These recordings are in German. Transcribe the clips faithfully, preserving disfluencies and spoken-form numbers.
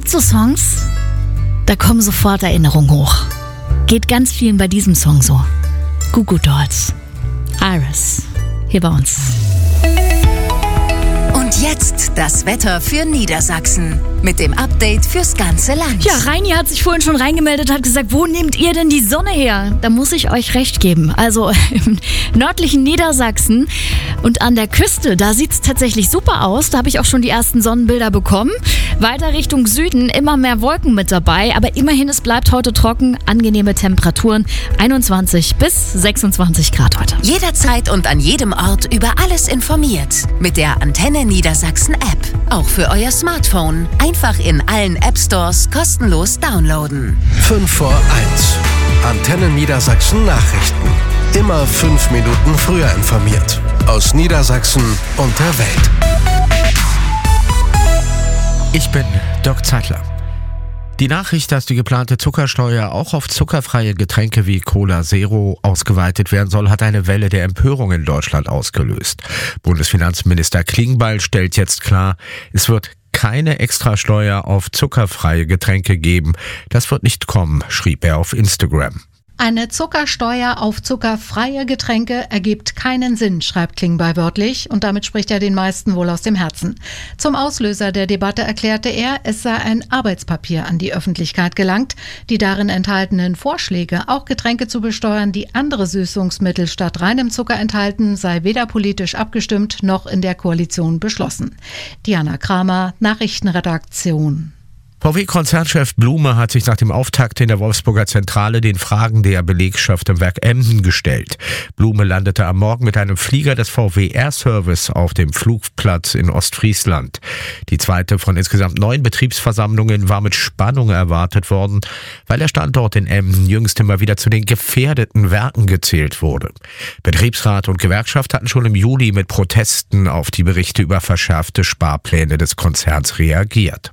gibt so Songs, da kommen sofort Erinnerungen hoch. Geht ganz vielen bei diesem Song so. Goo Goo Dolls, Iris, hier bei uns. Und jetzt das Wetter für Niedersachsen mit dem Update fürs ganze Land. Ja, Reini hat sich vorhin schon reingemeldet, hat gesagt, wo nehmt ihr denn die Sonne her? Da muss ich euch recht geben. Also im nördlichen Niedersachsen und an der Küste, da sieht es tatsächlich super aus. Da habe ich auch schon die ersten Sonnenbilder bekommen. Weiter Richtung Süden immer mehr Wolken mit dabei. Aber immerhin, es bleibt heute trocken. Angenehme Temperaturen, einundzwanzig bis sechsundzwanzig Grad heute. Jederzeit und an jedem Ort über alles informiert. Mit der Antenne Niedersachsen App. Auch für euer Smartphone. Einfach in allen App Stores kostenlos downloaden. fünf vor eins. Antenne Niedersachsen Nachrichten. Immer fünf Minuten früher informiert. Aus Niedersachsen und der Welt. Ich bin Dirk Zeitler. Die Nachricht, dass die geplante Zuckersteuer auch auf zuckerfreie Getränke wie Cola Zero ausgeweitet werden soll, hat eine Welle der Empörung in Deutschland ausgelöst. Bundesfinanzminister Klingbeil stellt jetzt klar, es wird keine Extrasteuer auf zuckerfreie Getränke geben. Das wird nicht kommen, schrieb er auf Instagram. Eine Zuckersteuer auf zuckerfreie Getränke ergibt keinen Sinn, schreibt Klingbeil wörtlich, und damit spricht er den meisten wohl aus dem Herzen. Zum Auslöser der Debatte erklärte er, es sei ein Arbeitspapier an die Öffentlichkeit gelangt. Die darin enthaltenen Vorschläge, auch Getränke zu besteuern, die andere Süßungsmittel statt reinem Zucker enthalten, sei weder politisch abgestimmt noch in der Koalition beschlossen. Diana Kramer, Nachrichtenredaktion. V W-Konzernchef Blume hat sich nach dem Auftakt in der Wolfsburger Zentrale den Fragen der Belegschaft im Werk Emden gestellt. Blume landete am Morgen mit einem Flieger des V W Air Service auf dem Flugplatz in Ostfriesland. Die zweite von insgesamt neun Betriebsversammlungen war mit Spannung erwartet worden, weil der Standort in Emden jüngst immer wieder zu den gefährdeten Werken gezählt wurde. Betriebsrat und Gewerkschaft hatten schon im Juli mit Protesten auf die Berichte über verschärfte Sparpläne des Konzerns reagiert.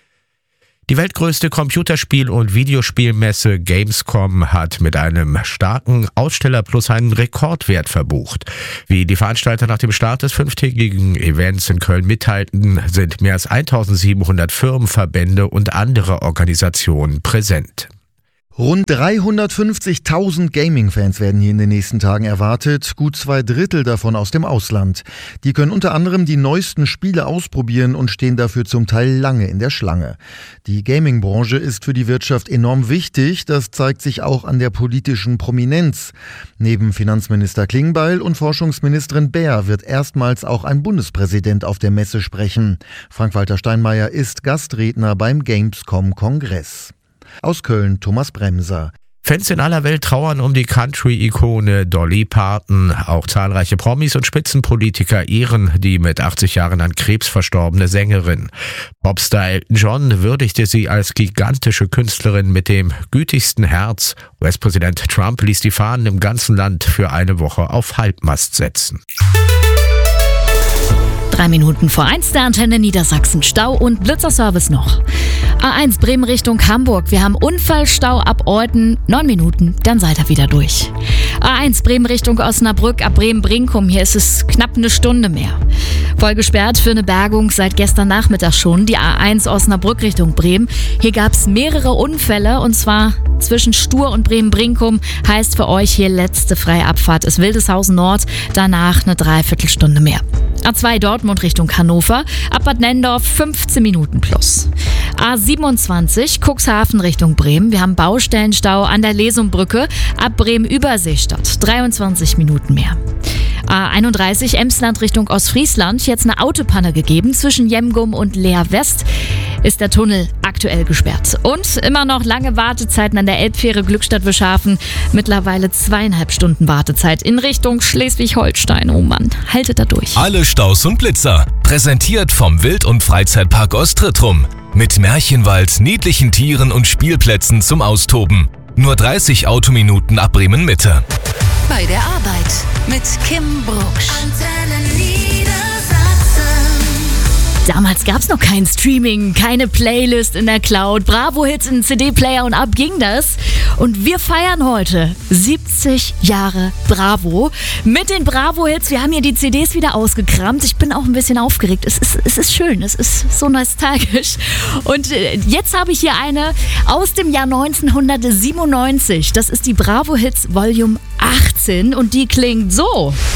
Die weltgrößte Computerspiel- und Videospielmesse Gamescom hat mit einem starken Ausstellerplus einen Rekordwert verbucht. Wie die Veranstalter nach dem Start des fünftägigen Events in Köln mitteilten, sind mehr als eintausendsiebenhundert Firmen, Verbände und andere Organisationen präsent. Rund dreihundertfünfzigtausend Gaming-Fans werden hier in den nächsten Tagen erwartet, gut zwei Drittel davon aus dem Ausland. Die können unter anderem die neuesten Spiele ausprobieren und stehen dafür zum Teil lange in der Schlange. Die Gaming-Branche ist für die Wirtschaft enorm wichtig, das zeigt sich auch an der politischen Prominenz. Neben Finanzminister Klingbeil und Forschungsministerin Baer wird erstmals auch ein Bundespräsident auf der Messe sprechen. Frank-Walter Steinmeier ist Gastredner beim Gamescom-Kongress. Aus Köln Thomas Bremser. Fans in aller Welt trauern um die Country-Ikone Dolly Parton. Auch zahlreiche Promis und Spitzenpolitiker ehren die mit achtzig Jahren an Krebs verstorbene Sängerin. Popstar Elton John würdigte sie als gigantische Künstlerin mit dem gütigsten Herz. U S-Präsident Trump ließ die Fahnen im ganzen Land für eine Woche auf Halbmast setzen. Drei Minuten vor eins der Antenne Niedersachsen. Stau und Blitzerservice noch. A eins Bremen Richtung Hamburg. Wir haben Unfallstau ab Olten. Neun Minuten, dann seid ihr wieder durch. A eins Bremen Richtung Osnabrück ab Bremen-Brinkum. Hier ist es knapp eine Stunde mehr. Voll gesperrt für eine Bergung seit gestern Nachmittag schon. Die A eins Osnabrück Richtung Bremen. Hier gab es mehrere Unfälle und zwar zwischen Stur und Bremen-Brinkum. Heißt für euch hier letzte freie Abfahrt ist Wildeshausen Nord. Danach eine Dreiviertelstunde mehr. A zwei Dortmund Richtung Hannover, ab Bad Nendorf fünfzehn Minuten plus. A siebenundzwanzig Cuxhaven Richtung Bremen. Wir haben Baustellenstau an der Lesumbrücke ab Bremen-Überseestadt. dreiundzwanzig Minuten mehr. A einunddreißig Emsland Richtung Ostfriesland. Jetzt eine Autopanne gegeben. Zwischen Jemgum und Leer West ist der Tunnel aktuell gesperrt. Und immer noch lange Wartezeiten an der Elbfähre Glückstadt-Wischhafen. Mittlerweile zweieinhalb Stunden Wartezeit in Richtung Schleswig-Holstein. Oh Mann, haltet da durch. Alle Staus und Blitzer. Präsentiert vom Wild- und Freizeitpark Ostrittrum. Mit Märchenwald, niedlichen Tieren und Spielplätzen zum Austoben. Nur dreißig Autominuten ab Bremen Mitte. Bei der Arbeit mit Kim Brucksch. Antenne Niedersachsen. Damals gab es noch kein Streaming, keine Playlist in der Cloud, Bravo-Hits in C D-Player und ab ging das. Und wir feiern heute siebzig Jahre Bravo mit den Bravo-Hits. Wir haben hier die C Ds wieder ausgekramt. Ich bin auch ein bisschen aufgeregt. Es ist, es ist schön, es ist so nostalgisch. Und jetzt habe ich hier eine aus dem Jahr neunzehnhundertsiebenundneunzig. Das ist die Bravo-Hits Volume achtzehn und die klingt so.